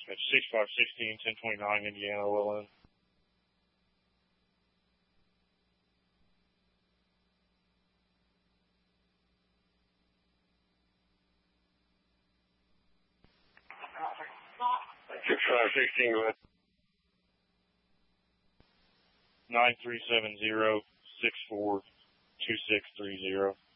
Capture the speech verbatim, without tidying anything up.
It's six five sixteen, ten twenty-nine, Indiana, Will. six five sixteen, go ahead. nine three seven zero, six four two six three zero.